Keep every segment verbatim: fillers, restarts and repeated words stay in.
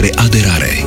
despre aderare.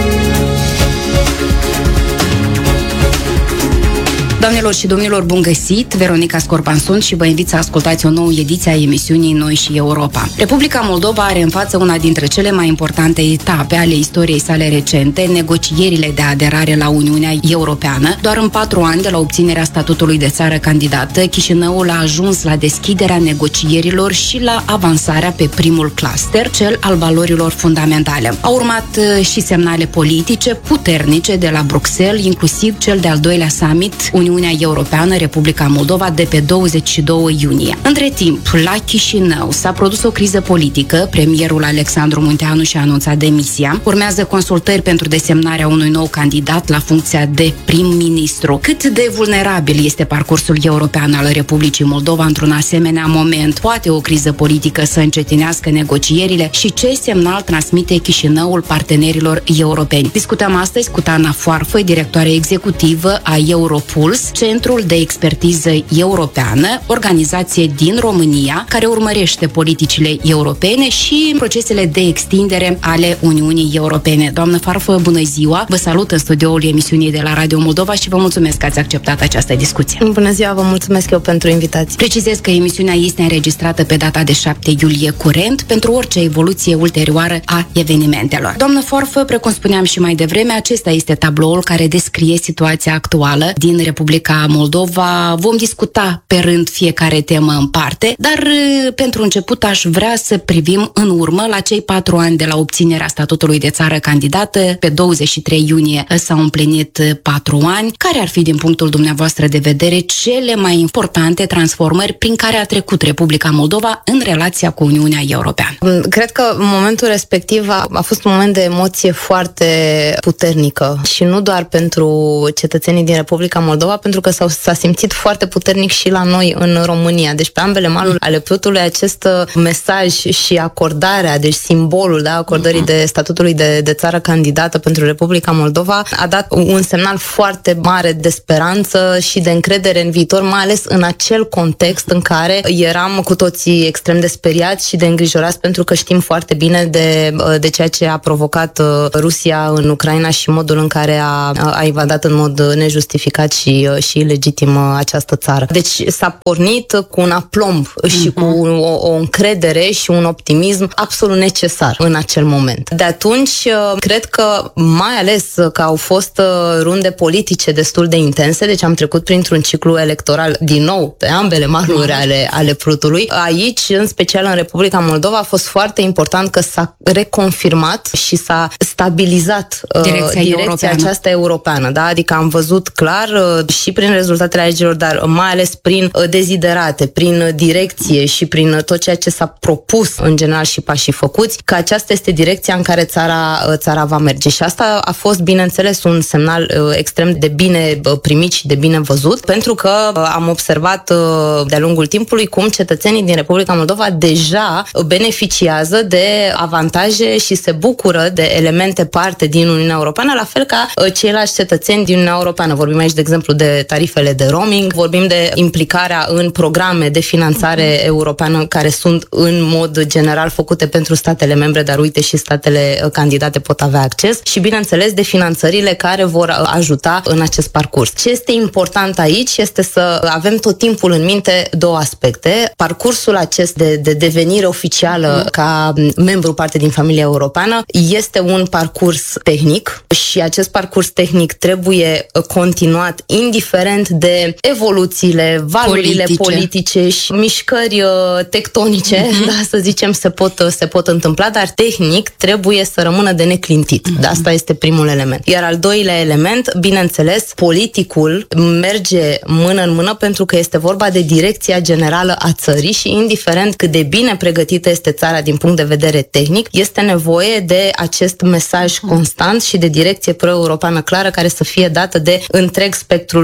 Doamnelor și domnilor, bun găsit! Veronica Scorban sunt și vă invit să ascultați o nouă ediție a emisiunii Noi și Europa. Republica Moldova are în față una dintre cele mai importante etape ale istoriei sale recente, negocierile de aderare la Uniunea Europeană. Doar în patru ani de la obținerea statutului de țară candidată, Chișinăul a ajuns la deschiderea negocierilor și la avansarea pe primul cluster, cel al valorilor fundamentale. Au urmat și semnale politice puternice de la Bruxelles, inclusiv cel de-al doilea summit Uniunea Europeană, Republica Moldova, de pe douăzeci și doi iunie. Între timp, la Chișinău s-a produs o criză politică, premierul Alexandru Munteanu și-a anunțat demisia, urmează consultări pentru desemnarea unui nou candidat la funcția de prim-ministru. Cât de vulnerabil este parcursul european al Republicii Moldova într-un asemenea moment? Poate o criză politică să încetinească negocierile și ce semnal transmite Chișinăul partenerilor europeni? Discutăm astăzi cu Tana Foarfă, directoare executivă a Europuls, Centrul de Expertiză Europeană, organizație din România care urmărește politicile europene și procesele de extindere ale Uniunii Europene. Doamnă Foarfă, bună ziua! Vă salut în studioul emisiunii de la Radio Moldova și vă mulțumesc că ați acceptat această discuție. Bună ziua, vă mulțumesc eu pentru invitație. Precizez că emisiunea este înregistrată pe data de șapte iulie curent pentru orice evoluție ulterioară a evenimentelor. Doamnă Foarfă, precum spuneam și mai devreme, acesta este tabloul care descrie situația actuală din Republica Moldova. Vom discuta pe rând fiecare temă în parte, dar pentru început aș vrea să privim în urmă la cei patru ani de la obținerea statutului de țară candidată. Pe douăzeci și trei iunie s-au împlinit patru ani. Care ar fi, din punctul dumneavoastră de vedere, cele mai importante transformări prin care a trecut Republica Moldova în relația cu Uniunea Europeană? Cred că momentul respectiv a, a fost un moment de emoție foarte puternică și nu doar pentru cetățenii din Republica Moldova, pentru că s-au, s-a simțit foarte puternic și la noi în România. Deci pe ambele maluri ale Prutului acest mesaj și acordarea, deci simbolul da, acordării de statutului de, de țară candidată pentru Republica Moldova a dat un semnal foarte mare de speranță și de încredere în viitor, mai ales în acel context în care eram cu toții extrem de speriați și de îngrijorați, pentru că știm foarte bine de, de ceea ce a provocat Rusia în Ucraina și modul în care a, a invadat în mod nejustificat și, și legitim această țară. Deci s-a pornit cu un aplomb uh-huh. și cu o, o încredere și un optimism absolut necesar în acel moment. De atunci, cred că, mai ales că au fost runde politice destul de intense, deci am trecut printr-un ciclu electoral din nou pe ambele maluri ale, ale Prutului. Aici, în special în Republica Moldova, a fost foarte important că s-a reconfirmat și s-a stabilizat direcția, direcția europeană. aceasta europeană. Da? Adică am văzut clar și prin rezultatele alegerilor, dar mai ales prin deziderate, prin direcție și prin tot ceea ce s-a propus în general și pașii făcuți, că aceasta este direcția în care țara, țara va merge. Și asta a fost, bineînțeles, un semnal extrem de bine primit și de bine văzut, pentru că am observat de-a lungul timpului cum cetățenii din Republica Moldova deja beneficiază de avantaje și se bucură de elemente parte din Uniunea Europeană, la fel ca ceilalți cetățeni din Uniunea Europeană. Vorbim aici, de exemplu, de tarifele de roaming, vorbim de implicarea în programe de finanțare europeană care sunt în mod general făcute pentru statele membre, dar uite și statele candidate pot avea acces și, bineînțeles, de finanțările care vor ajuta în acest parcurs. Ce este important aici este să avem tot timpul în minte două aspecte. Parcursul acest de, de devenire oficială ca membru parte din familia europeană este un parcurs tehnic și acest parcurs tehnic trebuie continuat indiferent de evoluțiile, valurile politice, politice și mișcări uh, tectonice, uh-huh. da, să zicem, se pot, se pot întâmpla, dar tehnic trebuie să rămână de neclintit. Uh-huh. Da, asta este primul element. Iar al doilea element, bineînțeles, politicul merge mână în mână pentru că este vorba de direcția generală a țării și indiferent cât de bine pregătită este țara din punct de vedere tehnic, este nevoie de acest mesaj constant și de direcție pro-europeană clară care să fie dată de întreg spectrul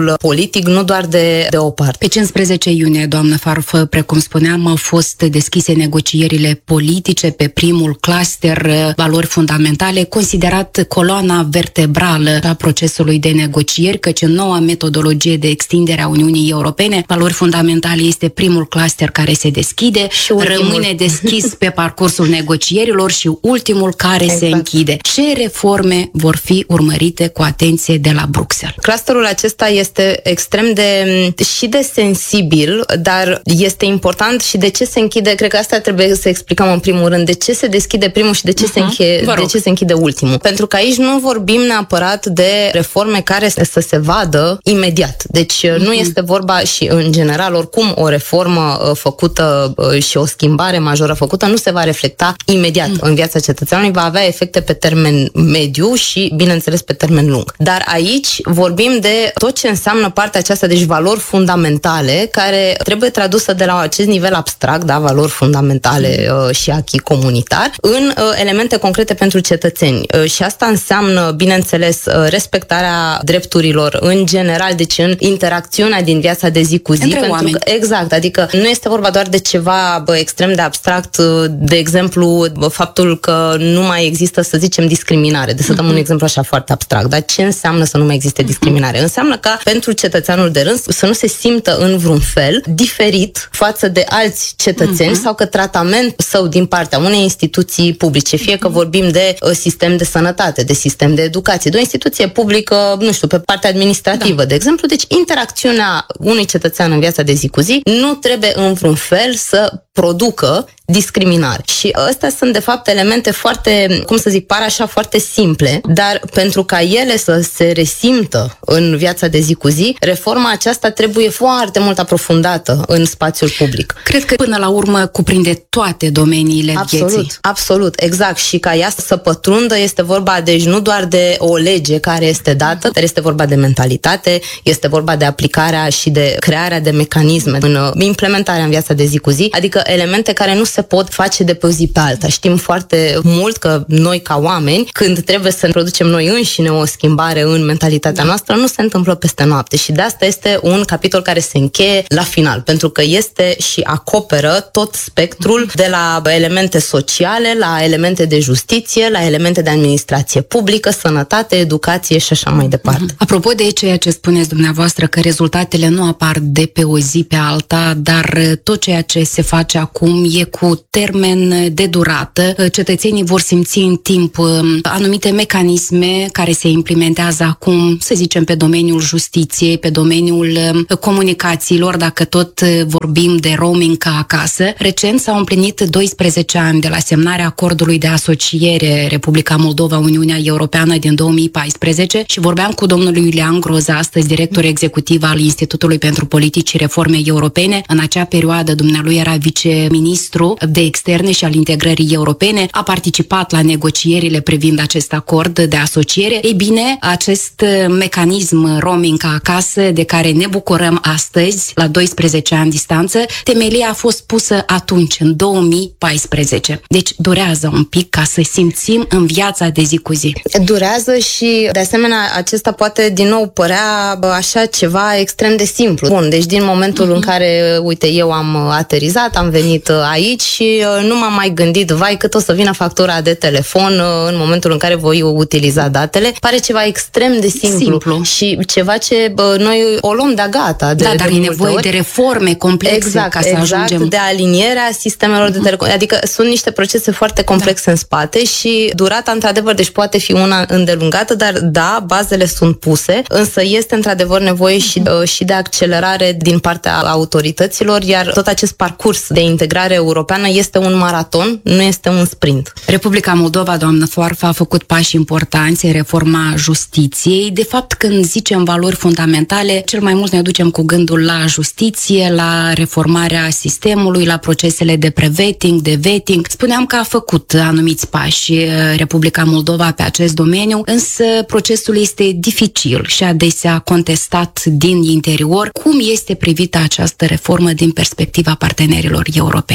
spectrul politic, nu doar de, de o parte. Pe cincisprezece iunie, doamnă Farfă, precum spuneam, au fost deschise negocierile politice pe primul cluster valori fundamentale, considerat coloana vertebrală a procesului de negocieri, căci în noua metodologie de extindere a Uniunii Europene, valori fundamentale este primul cluster care se deschide, și rămâne deschis pe parcursul negocierilor și ultimul care exact. se închide. Ce reforme vor fi urmărite cu atenție de la Bruxelles? Clusterul acesta este extrem de și de sensibil, dar este important și de ce se închide. Cred că asta trebuie să explicăm în primul rând. De ce se deschide primul și de ce, uh-huh. se, încheie, de ce se închide ultimul? Pentru că aici nu vorbim neapărat de reforme care să se vadă imediat. Deci uh-huh. nu este vorba și în general oricum o reformă uh, făcută uh, și o schimbare majoră făcută nu se va reflecta imediat uh-huh. în viața cetățeanului, va avea efecte pe termen mediu și, bineînțeles, pe termen lung. Dar aici vorbim de tot ce înseamnă partea aceasta, deci valori fundamentale, care trebuie tradusă de la acest nivel abstract, da, valori fundamentale uh, și acquis comunitar, în uh, elemente concrete pentru cetățeni. Uh, și asta înseamnă, bineînțeles, uh, respectarea drepturilor în general, deci în interacțiunea din viața de zi cu zi. Între pentru oameni. Că, exact, adică nu este vorba doar de ceva bă, extrem de abstract, uh, de exemplu, bă, faptul că nu mai există, să zicem, discriminare. De să dăm uh-huh. un exemplu așa foarte abstract, dar ce înseamnă să nu mai existe discriminare? Uh-huh. Înseamnă ca pentru cetățeanul de rând să nu se simtă în vreun fel diferit față de alți cetățeni uh-huh. sau că tratament său din partea unei instituții publice, fie că vorbim de uh, sistem de sănătate, de sistem de educație, de o instituție publică, nu știu, pe partea administrativă, da. de exemplu. Deci interacțiunea unui cetățean în viața de zi cu zi nu trebuie în vreun fel să producă discriminare. Și astea sunt, de fapt, elemente foarte, cum să zic, par așa foarte simple, dar pentru ca ele să se resimtă în viața de zi cu zi, reforma aceasta trebuie foarte mult aprofundată în spațiul public. Cred că până la urmă cuprinde toate domeniile absolut, vieții. Absolut, exact. Și ca ea să pătrundă este vorba, deci nu doar de o lege care este dată, dar este vorba de mentalitate, este vorba de aplicarea și de crearea de mecanisme în implementarea în viața de zi cu zi, adică elemente care nu se pot face de pe o zi pe alta. Știm foarte mult că noi ca oameni, când trebuie să ne producem noi înșine o schimbare în mentalitatea noastră, nu se întâmplă peste noapte și de asta este un capitol care se încheie la final, pentru că este și acoperă tot spectrul de la elemente sociale, la elemente de justiție, la elemente de administrație publică, sănătate, educație și așa mai departe. Apropo de ceea ce spuneți dumneavoastră, că rezultatele nu apar de pe o zi pe alta, dar tot ceea ce se face acum e cu termen de durată. Cetățenii vor simți în timp anumite mecanisme care se implementează acum, să zicem, pe domeniul justiției, pe domeniul comunicațiilor, dacă tot vorbim de roaming ca acasă. Recent s-au împlinit doisprezece ani de la semnarea acordului de asociere Republica Moldova-Uniunea Europeană din două mii paisprezece și vorbeam cu domnul Iulian Groza, astăzi director executiv al Institutului pentru Politici și Reforme Europene. În acea perioadă, dumnealui era viceministru de externe și al integrării europene, a participat la negocierile privind acest acord de asociere. Ei bine, acest mecanism roaming ca acasă, de care ne bucurăm astăzi, la doisprezece ani distanță, temelia a fost pusă atunci, în două mii paisprezece. Deci durează un pic ca să simțim în viața de zi cu zi. Durează și, de asemenea, acesta poate din nou părea bă, așa ceva extrem de simplu. Bun, deci din momentul uh-huh. în care, uite, eu am aterizat, am venit aici și nu m-am mai gândit, vai, cât o să vină factura de telefon în momentul în care voi utiliza datele, pare ceva extrem de simplu, simplu. Și ceva ce bă, noi o luăm de-a gata. De, da, dar de e nevoie ori. de reforme complexe exact, ca să exact, ajungem. de alinierea sistemelor de telecom. Adică sunt niște procese foarte complexe da. în spate și durata, într-adevăr, deci poate fi una îndelungată, dar da, bazele sunt puse, însă este într-adevăr nevoie și, uh, și de accelerare din partea autorităților, iar tot acest parcurs de integrare europeană este un maraton, nu este un sprint. Republica Moldova, doamnă Farfă, a făcut pași importanți în reforma justiției. De fapt, când zicem valori fundamentale, cel mai mult ne ducem cu gândul la justiție, la reformarea sistemului, la procesele de pre-vetting, de vetting. Spuneam că a făcut anumiți pași Republica Moldova pe acest domeniu, însă procesul este dificil și adesea contestat din interior. Cum este privită această reformă din perspectiva partenerilor europeni? Nimeni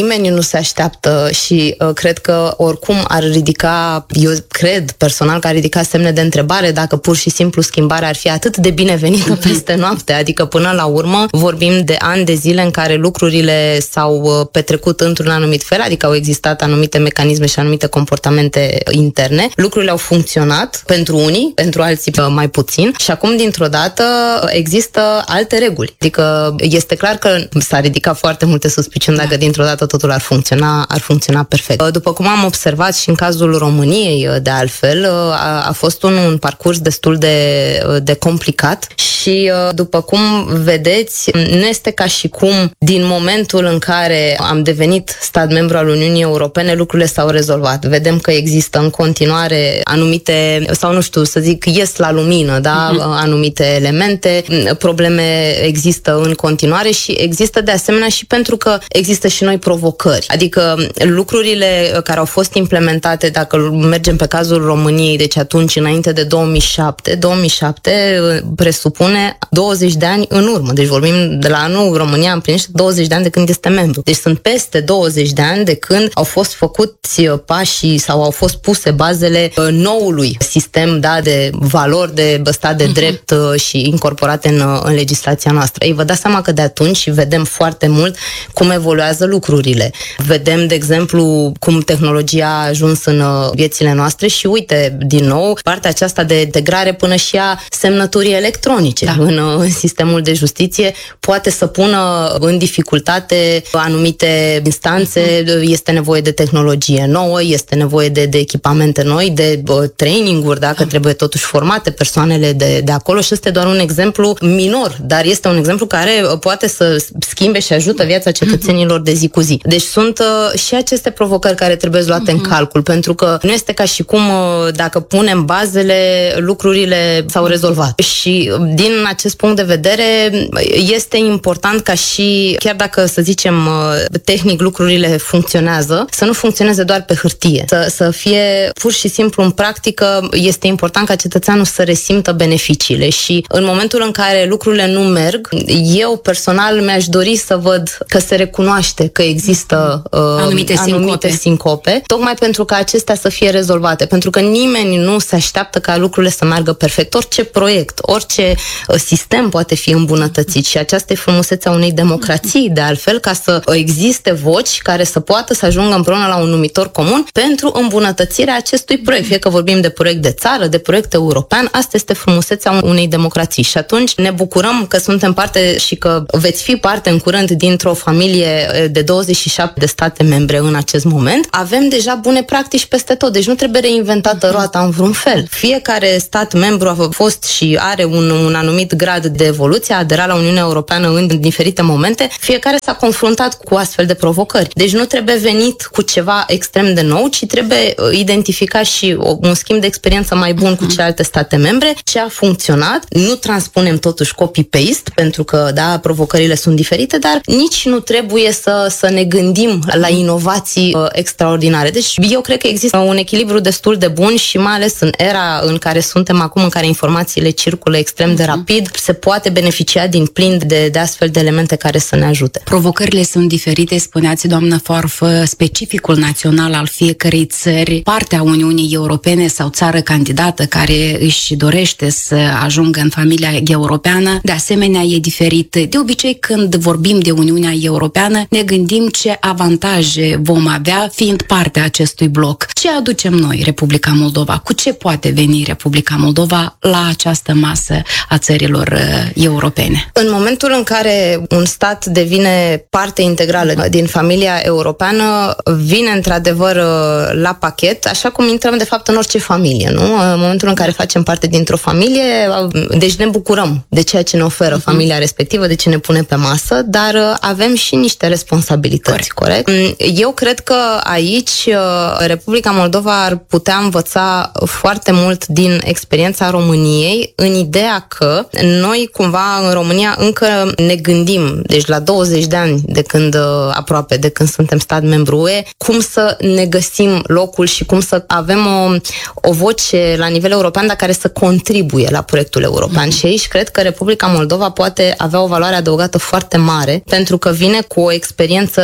nimeni nu se așteaptă și uh, cred că oricum ar ridica, eu cred personal că ar ridica semne de întrebare dacă pur și simplu schimbarea ar fi atât de binevenită peste noapte, adică până la urmă vorbim de ani de zile în care lucrurile s-au petrecut într-un anumit fel, adică au existat anumite mecanisme și anumite comportamente interne, lucrurile au funcționat pentru unii, pentru alții mai puțin și acum dintr-o dată există alte reguli, adică este clar că s-a ridicat foarte multe suspiciuni dacă dintr-o dată totul ar funcționa, ar funcționa perfect. După cum am observat și în cazul României, de altfel, a, a fost un, un parcurs destul de, de complicat și, după cum vedeți, nu este ca și cum din momentul în care am devenit stat membru al Uniunii Europene, lucrurile s-au rezolvat. Vedem că există în continuare anumite, sau nu știu, să zic, ies la lumină, da, uh-huh. anumite elemente, probleme există în continuare și există de asemenea și pentru că există și noi provocări. Adică lucrurile care au fost implementate, dacă mergem pe cazul României, deci atunci înainte de două mii șapte, două mii șapte presupune douăzeci de ani în urmă. Deci vorbim de la anul România împlinește douăzeci de ani de când este membru. Deci sunt peste douăzeci de ani de când au fost făcuți pașii sau au fost puse bazele noului sistem, da, de valori de stat de drept uh-huh. și incorporate în, în legislația noastră. Ei, vă dați seama că de atunci vedem foarte mult cum evoluează lucrurile. Vedem, de exemplu, cum tehnologia a ajuns în viețile noastre și uite, din nou, partea aceasta de integrare până și a semnăturii electronice da. în, în sistemul de justiție poate să pună în dificultate anumite instanțe, uh-huh. este nevoie de tehnologie nouă, este nevoie de, de echipamente noi, de uh, training-uri, dacă uh-huh. trebuie totuși formate persoanele de, de acolo și este doar un exemplu minor, dar este un exemplu care poate să schimbe și ajută viața cetățenilor de zi cu zi. Deci sunt uh, și aceste provocări care trebuie luate uh-huh. în calcul, pentru că nu este ca și cum uh, dacă punem bazele, lucrurile s-au rezolvat. Și uh, din acest punct de vedere este important ca și, chiar dacă să zicem uh, tehnic lucrurile funcționează, să nu funcționeze doar pe hârtie, să, să fie pur și simplu în practică. Este important ca cetățeanul să resimtă beneficiile și în momentul în care lucrurile nu merg, eu personal mi-aș dori să văd că se recunoaște că există uh, anumite, anumite sincope. sincope, tocmai pentru ca acestea să fie rezolvate, pentru că nimeni nu se așteaptă ca lucrurile să meargă perfect. Orice proiect, orice uh, sistem poate fi îmbunătățit și aceasta e frumusețea unei democrații, de altfel, ca să existe voci care să poată să ajungă împreună la un numitor comun pentru îmbunătățirea acestui proiect, fie că vorbim de proiect de țară, de proiect european. Asta este frumusețea unei democrații și atunci ne bucurăm că suntem parte și că veți fi parte în curând dintr-o familie de douăzeci și șapte de state membre în acest moment. Avem deja bune practici peste tot, deci nu trebuie reinventată roata în vreun fel. Fiecare stat membru a fost și are un, un anumit grad de evoluție, a aderat la Uniunea Europeană în diferite momente, fiecare s-a confruntat cu astfel de provocări. Deci nu trebuie venit cu ceva extrem de nou, ci trebuie identificat și un schimb de experiență mai bun cu celelalte state membre, ce a funcționat. Nu transpunem totuși copy-paste, pentru că, da, provocările sunt diferite, dar nici nu trebuie să, să ne gândim la inovații uh, extraordinare. Deci eu cred că există un echilibru destul de bun și mai ales în era în care suntem acum, în care informațiile circulă extrem de rapid, se poate beneficia din plin de, de astfel de elemente care să ne ajute. Provocările sunt diferite, spuneați, doamnă Foarfă, specificul național al fiecărei țări, partea Uniunii Europene sau țară candidată care își dorește să ajungă în familia europeană, de asemenea e diferit. De obicei, când vorbim de Uniunea Europeană, ne gândim ce avantaje vom avea fiind parte a acestui bloc. Ce aducem noi, Republica Moldova? Cu ce poate veni Republica Moldova la această masă a țărilor uh, europene? În momentul în care un stat devine parte integrală din familia europeană, vine într-adevăr la pachet, așa cum intrăm de fapt în orice familie, nu? În momentul în care facem parte dintr-o familie, deci ne bucurăm de ceea ce ne oferă uh-huh. familia respectivă, de ce ne pune pe masă, dar avem și niște responsabilități, corect? corect? Eu cred că aici Republica Moldova ar putea învăța foarte mult din experiența României, în ideea că noi cumva în România încă ne gândim, deci la douăzeci de ani de când, aproape de când suntem stat membru U E, cum să ne găsim locul și cum să avem o, o voce la nivel european, dar care să contribuie la proiectul european. Mm-hmm. Și aici cred că Republica Moldova poate avea o valoare adăugată foarte mare, pentru că vine cu o experiență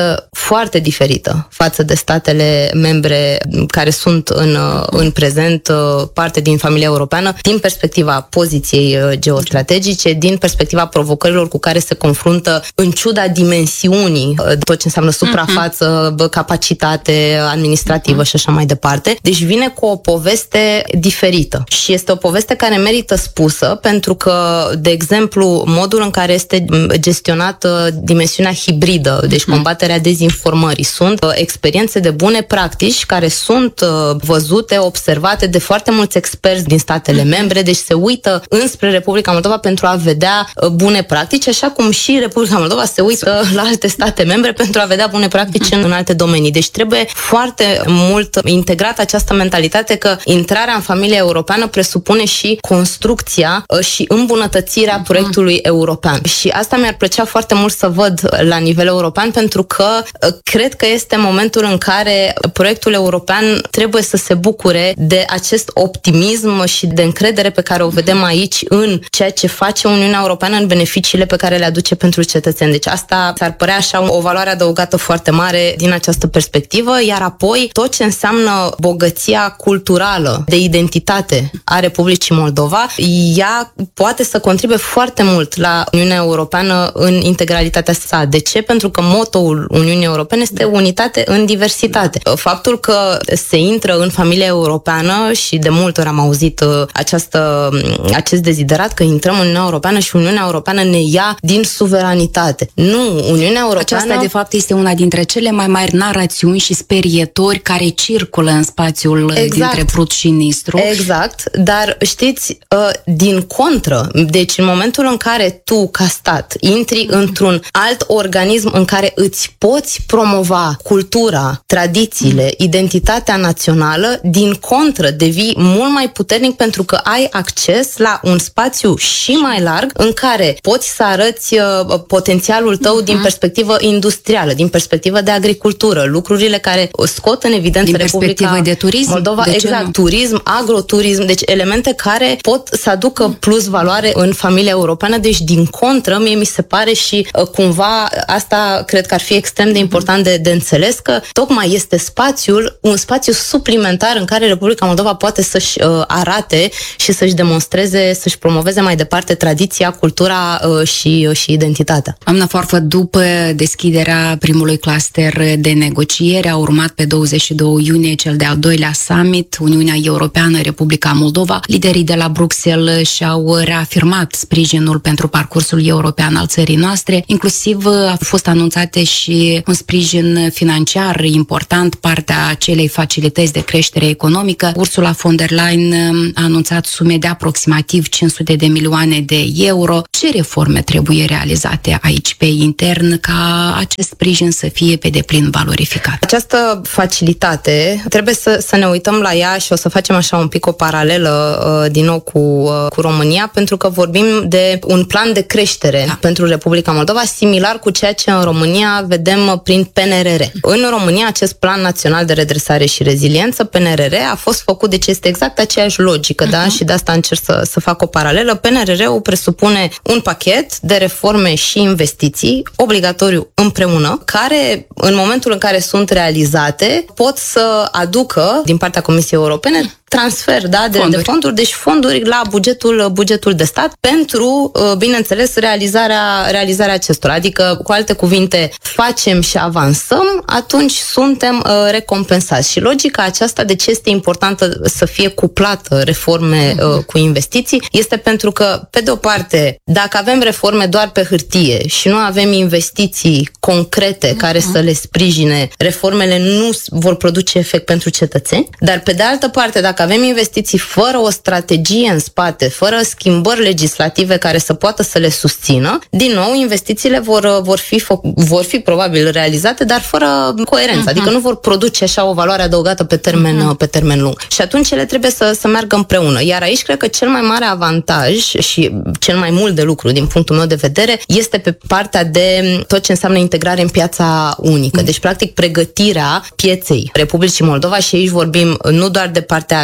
uh, foarte diferită față de statele membre care sunt în, uh, în prezent uh, parte din familia europeană, din perspectiva poziției uh, geostrategice, din perspectiva provocărilor cu care se confruntă în ciuda dimensiunii, uh, tot ce înseamnă suprafață, uh-huh. capacitate administrativă uh-huh. și așa mai departe. Deci vine cu o poveste diferită și este o poveste care merită spusă pentru că, de exemplu, modul în care este gestionată dimensiunea hibridă, deci combaterea dezinformării, sunt uh, experiențe de bune practici care sunt uh, văzute, observate de foarte mulți experți din statele membre, deci se uită înspre Republica Moldova pentru a vedea uh, bune practici, așa cum și Republica Moldova se uită la alte state membre pentru a vedea bune practici în, în alte domenii. Deci trebuie foarte mult integrată această mentalitate că intrarea în familia europeană presupune și construcția uh, și îmbunătățirea proiectului european. Și asta mi-ar plăcea foarte mult să văd la nivel european, pentru că cred că este momentul în care proiectul european trebuie să se bucure de acest optimism și de încredere pe care o vedem aici în ceea ce face Uniunea Europeană, în beneficiile pe care le aduce pentru cetățeni. Deci asta s-ar părea așa o valoare adăugată foarte mare din această perspectivă, iar apoi tot ce înseamnă bogăția culturală, de identitate a Republicii Moldova, ea poate să contribuie foarte mult la Uniunea Europeană în integralitatea sa. De ce? Pentru că motoul Uniunii Europene este unitate în diversitate. Faptul că se intră în familia europeană și de multe ori am auzit această, acest deziderat că intrăm în Uniunea Europeană și Uniunea Europeană ne ia din suveranitate. Nu, Uniunea Europeană... Aceasta, de fapt, este una dintre cele mai mari narațiuni și sperietori care circulă în spațiul exact. dintre Prut și Nistru. Exact, dar știți, din contră, deci în momentul în care tu, ca stat, intri într-un alt organism în care îți poți promova cultura, tradițiile, identitatea națională, din contră devii mult mai puternic pentru că ai acces la un spațiu și mai larg în care poți să arăți uh, potențialul tău uh-huh. din perspectivă industrială, din perspectivă de agricultură, lucrurile care scot în evidență din Republica de turism, Moldova, de exact, turism, agroturism, deci elemente care pot să aducă plus valoare în familia europeană, deci din contră, mie mi se pare și uh, cumva asta cred că ar fi extrem de important de, de înțeles că tocmai este spațiul, un spațiu suplimentar în care Republica Moldova poate să-și uh, arate și să-și demonstreze, să-și promoveze mai departe tradiția, cultura uh, și, uh, și identitatea. Doamna Foarfă, după deschiderea primului cluster de negociere, a urmat pe douăzeci și doi iunie cel de-al doilea summit Uniunea Europeană-Republica Moldova. Liderii de la Bruxelles și-au reafirmat sprijinul pentru parcursul european al țării noastre, inclusiv a fost anunțate și un sprijin financiar important, partea acelei facilități de creștere economică. Ursula von der Leyen a anunțat sume de aproximativ cinci sute de milioane de euro. Ce reforme trebuie realizate aici pe intern ca acest sprijin să fie pe deplin valorificat? Această facilitate, trebuie să, să ne uităm la ea și o să facem așa un pic o paralelă uh, din nou cu, uh, cu România, pentru că vorbim de un plan de creștere da. pentru Republica Moldova, similar cu ceea ce în România vedem prin P N R R. În România, acest Plan Național de Redresare și Reziliență, P N R R, a fost făcut, deci este exact aceeași logică, uh-huh. da? Și de asta încerc să, să fac o paralelă. P N R R-ul presupune un pachet de reforme și investiții, obligatoriu împreună, care, în momentul în care sunt realizate, pot să aducă, din partea Comisiei Europene, transfer da, de, fonduri. de fonduri, deci fonduri la bugetul, bugetul de stat pentru, bineînțeles, realizarea, realizarea acestora. Adică, cu alte cuvinte, facem și avansăm, atunci suntem uh, recompensați. Și logica aceasta, de ce este importantă să fie cuplată reforme uh, cu investiții, este pentru că, pe de o parte, dacă avem reforme doar pe hârtie și nu avem investiții concrete care să le sprijine, reformele nu vor produce efect pentru cetățeni, dar pe de altă parte, dacă avem investiții fără o strategie în spate, fără schimbări legislative care să poată să le susțină, din nou, investițiile vor, vor, fi, vor fi probabil realizate, dar fără coerență, uh-huh. adică nu vor produce așa o valoare adăugată pe termen, uh-huh. pe termen lung. Și atunci ele trebuie să, să meargă împreună. Iar aici cred că cel mai mare avantaj și cel mai mult de lucru, din punctul meu de vedere, este pe partea de tot ce înseamnă integrare în piața unică. Uh-huh. Deci, practic, pregătirea pieței Republicii Moldova și aici vorbim nu doar de partea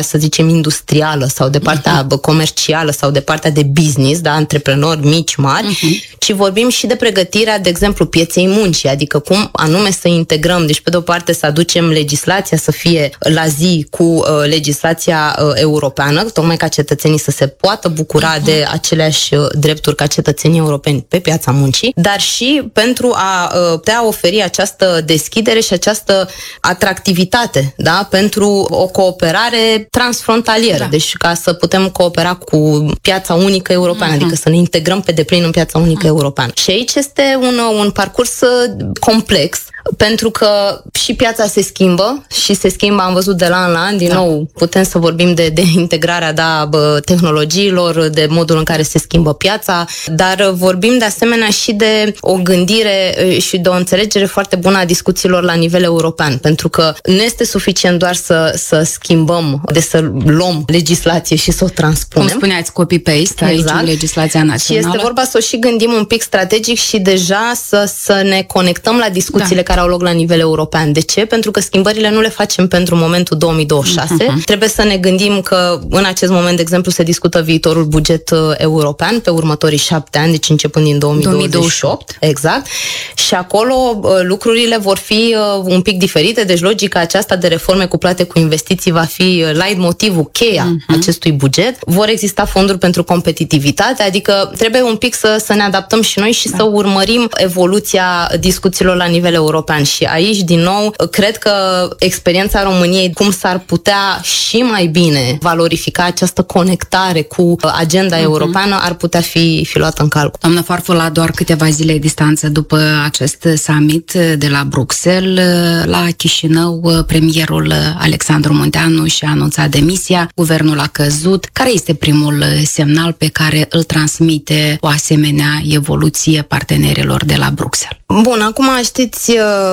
să zicem, industrială sau de partea uh-huh. comercială sau de partea de business, da, antreprenori mici, mari, uh-huh. ci vorbim și de pregătirea, de exemplu, pieței muncii, adică cum anume să integrăm, deci pe de o parte să aducem legislația să fie la zi cu uh, legislația uh, europeană, tocmai ca cetățenii să se poată bucura uh-huh. de aceleași uh, drepturi ca cetățenii europeni pe piața muncii, dar și pentru a uh, putea oferi această deschidere și această atractivitate, da, pentru o cooperare transfrontalieră, da. Deci ca să putem coopera cu piața unică europeană, uh-huh. adică să ne integrăm pe deplin în piața unică uh-huh. europeană. Și aici este un, un parcurs complex, pentru că și piața se schimbă și se schimbă, am văzut de la an la an, din da. nou putem să vorbim de, de integrarea da, tehnologiilor, de modul în care se schimbă piața, dar vorbim de asemenea și de o gândire și de o înțelegere foarte bună a discuțiilor la nivel european, pentru că nu este suficient doar să, să schimbăm, de să luăm legislație și să o transpunem. Cum spuneați, copy-paste exact. Aici în legislația națională. Și este vorba să o și gândim un pic strategic și deja să, să ne conectăm la discuțiile da. care au loc la nivel european. De ce? Pentru că schimbările nu le facem pentru momentul două mii douăzeci și șase. Uh-huh. Trebuie să ne gândim că în acest moment, de exemplu, se discută viitorul buget uh, european pe următorii șapte ani, deci începând din două mii douăzeci și opt. Exact. Și acolo uh, lucrurile vor fi uh, un pic diferite, deci logica aceasta de reforme cuplate cu investiții va fi uh, leitmotivul, cheia uh-huh. acestui buget. Vor exista fonduri pentru competitivitate, adică trebuie un pic să, să ne adaptăm și noi și da. să urmărim evoluția discuțiilor la nivel european. Și aici, din nou, cred că experiența României, cum s-ar putea și mai bine valorifica această conectare cu agenda uh-huh. europeană, ar putea fi, fi luată în calcul. Doamnă Farfur, la doar câteva zile distanță după acest summit de la Bruxelles, la Chișinău, premierul Alexandru Munteanu și-a anunțat demisia, guvernul a căzut. Care este primul semnal pe care îl transmite o asemenea evoluție partenerilor de la Bruxelles? Bun, acum știți,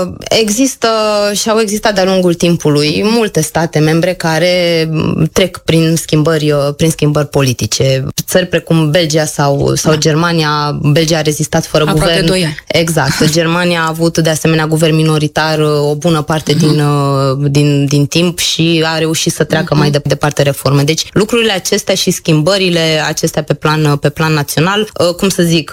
există și au existat de-a lungul timpului multe state membre care trec prin schimbări, prin schimbări politice. Țări precum Belgia sau, sau da. Germania, Belgia a rezistat fără aproape guvern. doi ani. Exact. Germania a avut de asemenea guvern minoritar o bună parte uh-huh. din, din, din timp și a reușit să treacă uh-huh. mai de, departe reforme. Deci lucrurile acestea și schimbările acestea pe plan, pe plan național, cum să zic,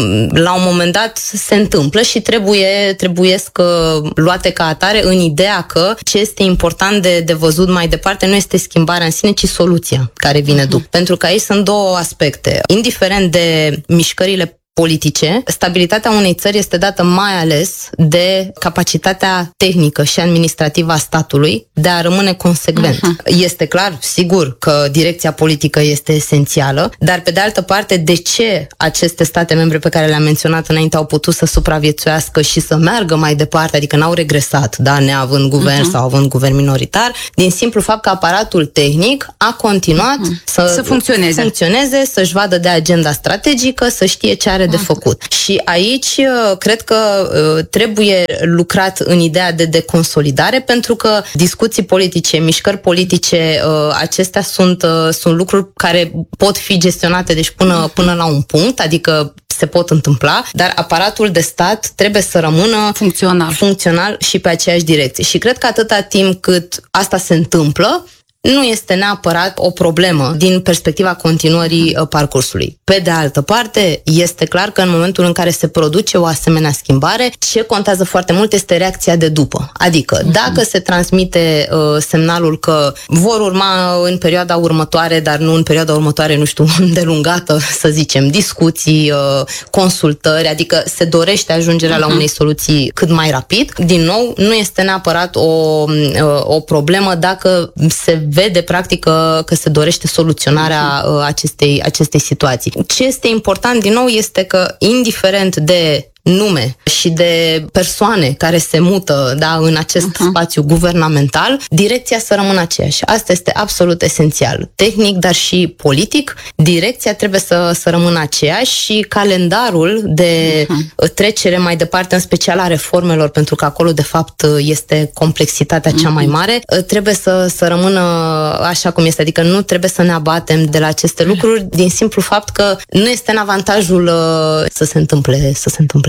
la un moment dat se întâmplă și trebuie, trebuiesc luate ca atare în ideea că ce este important de, de văzut mai departe nu este schimbarea în sine, ci soluția care vine uh-huh. după. Pentru că aici sunt două aspecte. Indiferent de mișcările politice, stabilitatea unei țări este dată mai ales de capacitatea tehnică și administrativă a statului de a rămâne consecvent. Uh-huh. Este clar, sigur, că direcția politică este esențială, dar pe de altă parte, de ce aceste state membre pe care le-am menționat înainte au putut să supraviețuiască și să meargă mai departe, adică n-au regresat, da, neavând guvern uh-huh. sau având guvern minoritar, din simplu fapt că aparatul tehnic a continuat uh-huh. să, să funcționeze. funcționeze, să-și vadă de agenda strategică, să știe ce are de făcut. Și aici cred că trebuie lucrat în ideea de deconsolidare, pentru că discuții politice, mișcări politice, acestea sunt, sunt lucruri care pot fi gestionate deci până, până la un punct, adică se pot întâmpla, dar aparatul de stat trebuie să rămână funcțional, funcțional și pe aceeași direcție. Și cred că atâta timp cât asta se întâmplă, nu este neapărat o problemă din perspectiva continuării parcursului. Pe de altă parte, este clar că în momentul în care se produce o asemenea schimbare, ce contează foarte mult este reacția de după. Adică, uh-huh. dacă se transmite uh, semnalul că vor urma în perioada următoare, dar nu în perioada următoare, nu știu, îndelungată, să zicem, discuții, uh, consultări, adică se dorește ajungerea uh-huh. la unei soluții cât mai rapid, din nou, nu este neapărat o, uh, o problemă dacă se vede practic că, că se dorește soluționarea uh, acestei, acestei situații. Ce este important din nou este că indiferent de nume și de persoane care se mută da, în acest uh-huh. spațiu guvernamental, direcția să rămână aceeași. Asta este absolut esențial. Tehnic, dar și politic, direcția trebuie să, să rămână aceeași și calendarul de uh-huh. trecere mai departe, în special a reformelor, pentru că acolo, de fapt, este complexitatea cea mai mare, trebuie să, să rămână așa cum este. Adică nu trebuie să ne abatem de la aceste lucruri din simplu fapt că nu este în avantajul uh, să se întâmple, să se întâmple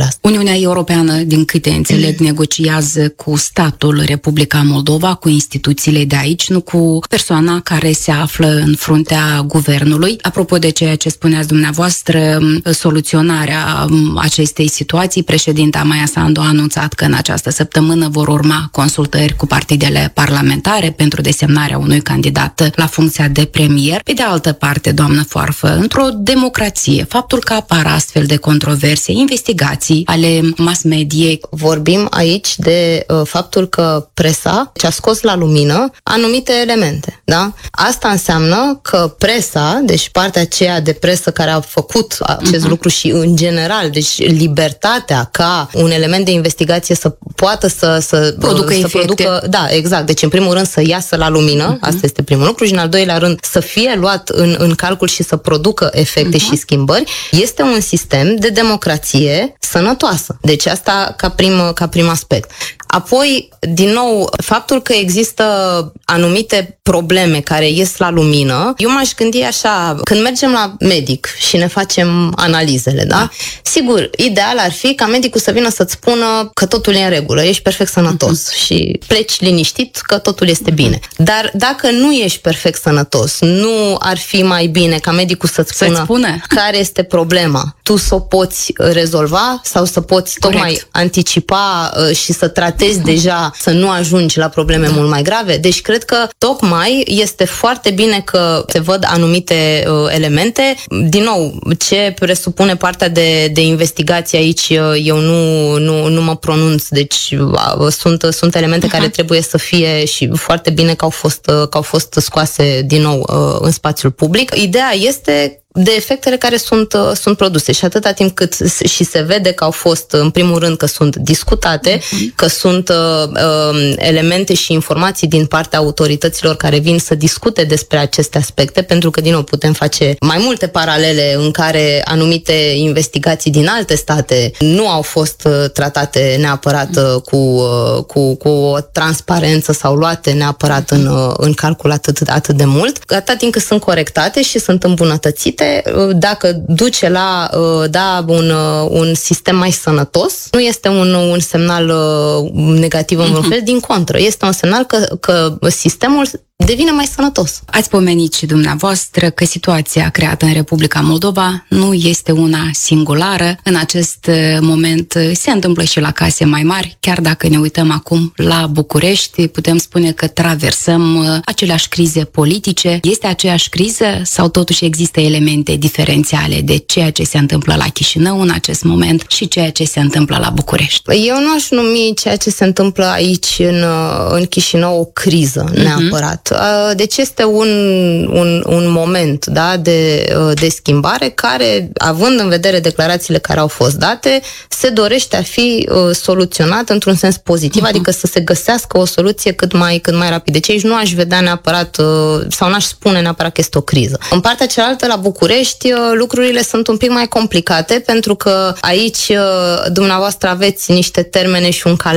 întâmple asta. Uniunea Europeană, din câte înțeleg, negociază cu statul Republica Moldova, cu instituțiile de aici, nu cu persoana care se află în fruntea guvernului. Apropo de ceea ce spuneați dumneavoastră, soluționarea acestei situații, președinta Maia Sandu a anunțat că în această săptămână vor urma consultări cu partidele parlamentare pentru desemnarea unui candidat la funcția de premier. Pe de altă parte, doamnă Foarfă, într-o democrație, faptul că apar astfel de controverse, investigații ale mass mediei. Vorbim aici de uh, faptul că presa ce-a scos la lumină anumite elemente, da? Asta înseamnă că presa, deci partea aceea de presă care a făcut acest uh-huh. lucru și în general, deci libertatea ca un element de investigație să poată să, să producă să efecte. Producă, da, exact. Deci în primul rând să iasă la lumină, uh-huh. asta este primul lucru, și în al doilea rând să fie luat în, în calcul și să producă efecte uh-huh. și schimbări. Este un sistem de democrație sănătoasă. Deci asta ca prim, ca prim aspect. Apoi, din nou, faptul că există anumite probleme care ies la lumină, eu m-aș gândi așa, când mergem la medic și ne facem analizele, da? Sigur, ideal ar fi ca medicul să vină să-ți spună că totul e în regulă, ești perfect sănătos uh-huh. și pleci liniștit că totul este bine. Dar dacă nu ești perfect sănătos, nu ar fi mai bine ca medicul să-ți spună, să-ți spune care este problema, tu să o poți rezolva sau să poți Corect. tocmai anticipa uh, și să tratezi deja să nu ajungi la probleme da. mult mai grave. Deci cred că tocmai este foarte bine că se văd anumite uh, elemente. Din nou, ce presupune partea de, de investigație aici, uh, eu nu, nu, nu mă pronunț. Deci uh, sunt, sunt elemente uh-huh. care trebuie să fie și foarte bine că au fost, uh, că au fost scoase din nou uh, în spațiul public. Ideea este de efectele care sunt, uh, sunt produse și atâta timp cât și se vede că au fost, în primul rând, că sunt discutate, uh-huh. că sunt uh, uh, elemente și informații din partea autorităților care vin să discute despre aceste aspecte, pentru că, din nou, putem face mai multe paralele în care anumite investigații din alte state nu au fost uh, tratate neapărat uh, cu, uh, cu, cu o transparență sau luate neapărat în, uh, în calcul atât, atât de mult, atâta timp cât sunt corectate și sunt îmbunătățite, dacă duce la da, un, un sistem mai sănătos, nu este un, un semnal negativ în vreun fel, din contră. Este un semnal că, că sistemul devine mai sănătos. Ați pomenit și dumneavoastră că situația creată în Republica Moldova nu este una singulară. În acest moment se întâmplă și la case mai mari. Chiar dacă ne uităm acum la București, putem spune că traversăm aceleași crize politice. Este aceeași criză sau totuși există elemente diferențiale de ceea ce se întâmplă la Chișinău în acest moment și ceea ce se întâmplă la București? Eu nu aș numi ceea ce se întâmplă aici în, în Chișinău o criză neapărat. Uh-huh. Deci este un, un, un moment, da, de, de schimbare care, având în vedere declarațiile care au fost date, se dorește a fi uh, soluționat într-un sens pozitiv, uh-huh. adică să se găsească o soluție cât mai, cât mai rapid. Deci aici nu aș vedea neapărat uh, sau n-aș spune neapărat că este o criză. În partea cealaltă, la București, uh, lucrurile sunt un pic mai complicate, pentru că aici uh, dumneavoastră aveți niște termene și un calendar